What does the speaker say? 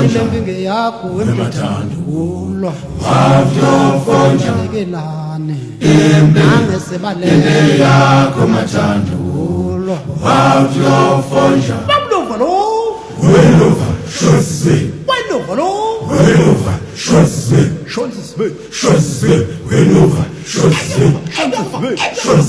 Inenge yakho emthandulwa lekelane nangesebalele yakho mathandulwa wakuyofonja bamlova lo welova shosizwe welova lo welova shosizwe welova shosizwe